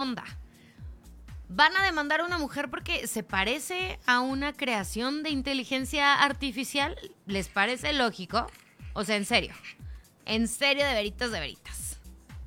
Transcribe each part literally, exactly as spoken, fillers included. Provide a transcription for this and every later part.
onda? ¿Van a demandar a una mujer porque se parece a una creación de inteligencia artificial? ¿Les parece lógico? O sea, en serio. En serio, de veritas, de veritas.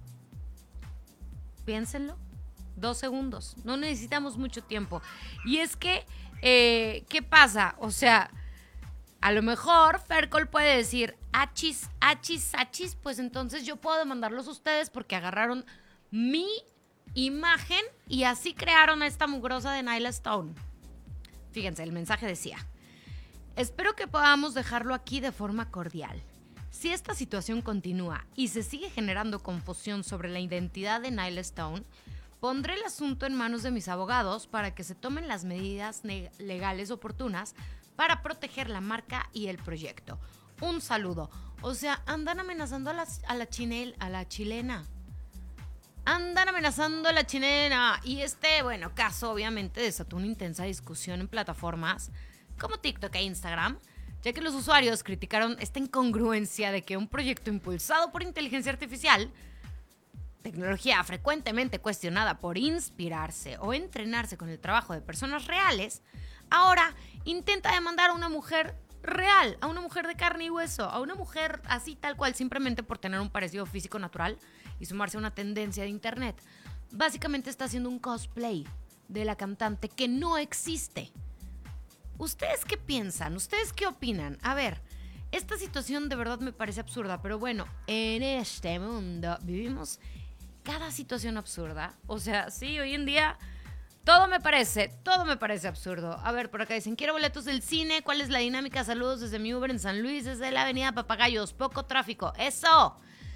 Piénsenlo. Dos segundos. No necesitamos mucho tiempo. Y es que, eh, ¿qué pasa? O sea, a lo mejor Fercol puede decir, achis, achis, achis, pues entonces yo puedo demandarlos a ustedes porque agarraron mi imagen y así crearon a esta mugrosa de Nyla Stone. Fíjense, el mensaje decía: espero que podamos dejarlo aquí de forma cordial. Si esta situación continúa y se sigue generando confusión sobre la identidad de Nyla Stone, pondré el asunto en manos de mis abogados para que se tomen las medidas ne- legales oportunas para proteger la marca y el proyecto. Un saludo. O sea, andan amenazando a la, a la, chinel, a la chilena. Andan amenazando a la chilena. Y este, bueno, caso obviamente desató una intensa discusión en plataformas como TikTok e Instagram, ya que los usuarios criticaron esta incongruencia de que un proyecto impulsado por inteligencia artificial, tecnología frecuentemente cuestionada por inspirarse o entrenarse con el trabajo de personas reales, ahora intenta demandar a una mujer real, a una mujer de carne y hueso, a una mujer así tal cual, simplemente por tener un parecido físico natural y sumarse a una tendencia de internet. Básicamente está haciendo un cosplay de la cantante que no existe. ¿Ustedes qué piensan? ¿Ustedes qué opinan? A ver, esta situación de verdad me parece absurda, pero bueno, en este mundo vivimos cada situación absurda. O sea, sí, hoy en día todo me parece, todo me parece absurdo. A ver, por acá dicen, quiero boletos del cine, ¿cuál es la dinámica? Saludos desde mi Uber en San Luis, desde la avenida Papagayos, poco tráfico. ¡Eso!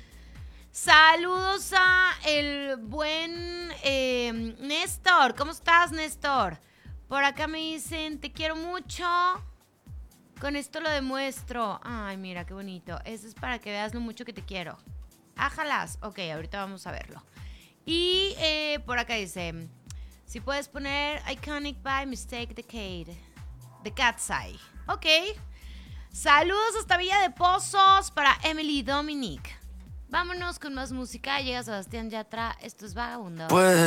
Saludos a el buen eh, Néstor. ¿Cómo estás, Néstor? Por acá me dicen, te quiero mucho. Con esto lo demuestro. Ay, mira, qué bonito. Eso es para que veas lo mucho que te quiero. Ájalas. Ok, ahorita vamos a verlo. Y eh, por acá dice, si puedes poner Iconic by Mistake Decade de Cat's Eye. Ok. Saludos hasta Villa de Pozos para Emily Dominic. Vámonos con más música. Llega Sebastián Yatra. Esto es Vagabundo. Pues